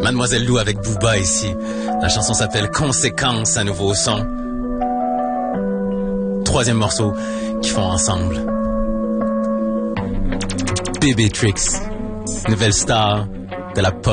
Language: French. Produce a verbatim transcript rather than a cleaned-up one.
Mademoiselle Lou avec Booba ici. La chanson s'appelle Conséquence, un nouveau son. Troisième morceau qu'ils font ensemble. Bébé Tricks, nouvelle star de la pop.